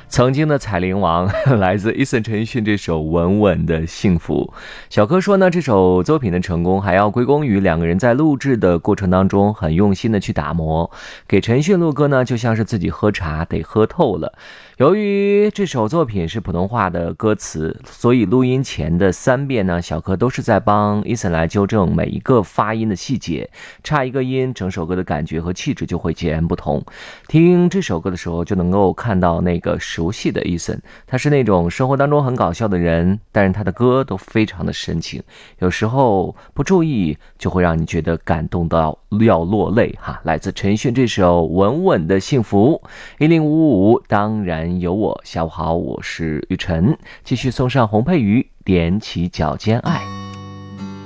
曾经的彩铃王来自 Eason 陈奕迅这首《稳稳的幸福》。小柯说呢，这首作品的成功还要归功于两个人在录制的过程当中很用心的去打磨。给陈奕迅录歌呢，就像是自己喝茶，得喝透了。由于这首作品是普通话的歌词，所以录音前的3遍呢，小柯都是在帮 Eason 来纠正每一个发音的细节，差一个音，整首歌的感觉和气质就会截然不同。听这首歌的时候，就能够看到那个熟悉的 Eason， 他是那种生活当中很搞笑的人，但是他的歌都非常的深情，有时候不注意就会让你觉得感动到要落泪哈。来自陈奕迅这首《稳稳的幸福》，1055当然有我。下午好，我是雨晨，继续送上洪佩瑜踮起脚尖爱。